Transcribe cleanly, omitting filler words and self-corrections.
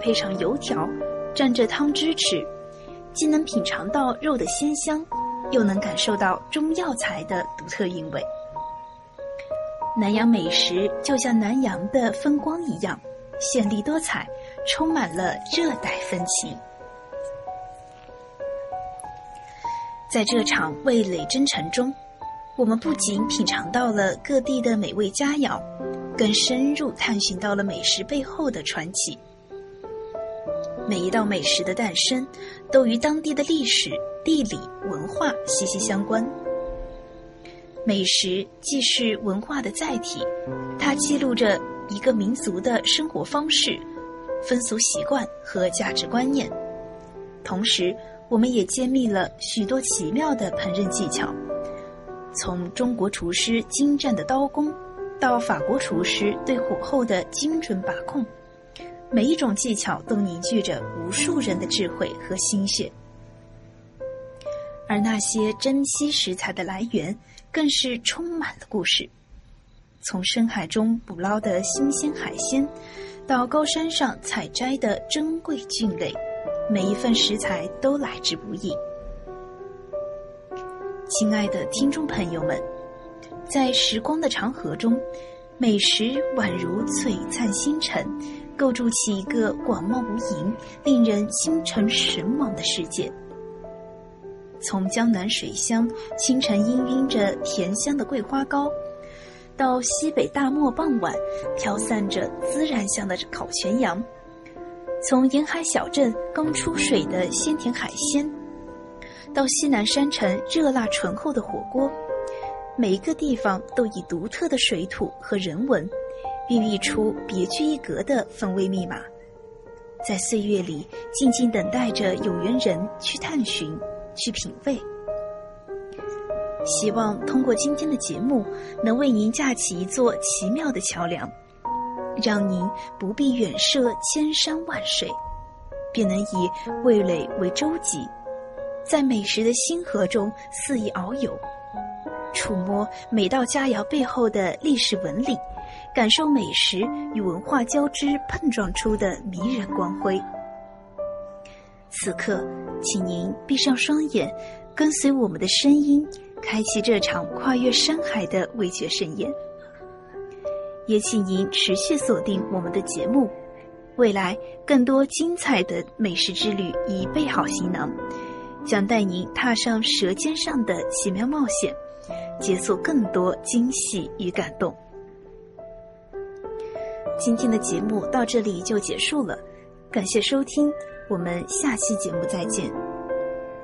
配上油条，蘸着汤汁吃，既能品尝到肉的鲜香，又能感受到中药材的独特韵味。南洋美食就像南洋的风光一样，绚丽多彩，充满了热带风情。在这场味蕾征程中，我们不仅品尝到了各地的美味佳肴，更深入探寻到了美食背后的传奇。每一道美食的诞生，都与当地的历史、地理、文化息息相关。美食既是文化的载体，它记录着一个民族的生活方式、风俗习惯和价值观念。同时，我们也揭秘了许多奇妙的烹饪技巧，从中国厨师精湛的刀工，到法国厨师对火候的精准把控，每一种技巧都凝聚着无数人的智慧和心血。而那些珍稀食材的来源更是充满了故事，从深海中捕捞的新鲜海鲜，到高山上采摘的珍贵菌类，每一份食材都来之不易。亲爱的听众朋友们，在时光的长河中，美食宛如璀璨星辰，构筑起一个广袤无垠、令人心驰神往的世界。从江南水乡清晨氤氲着甜香的桂花糕，到西北大漠傍晚飘散着孜然香的烤全羊，从沿海小镇刚出水的鲜甜海鲜，到西南山城热辣醇厚的火锅，每一个地方都以独特的水土和人文孕育出别具一格的风味密码，在岁月里静静等待着有缘人去探寻，去品味。希望通过今天的节目，能为您架起一座奇妙的桥梁，让您不必远涉千山万水，便能以味蕾为舟楫，在美食的星河中肆意遨游，触摸每道佳肴背后的历史纹理，感受美食与文化交织碰撞出的迷人光辉。此刻，请您闭上双眼，跟随我们的声音，开启这场跨越山海的味觉盛宴。也请您持续锁定我们的节目，未来更多精彩的美食之旅已备好行囊，将带您踏上舌尖上的奇妙冒险，解锁更多惊喜与感动。今天的节目到这里就结束了，感谢收听，我们下期节目再见。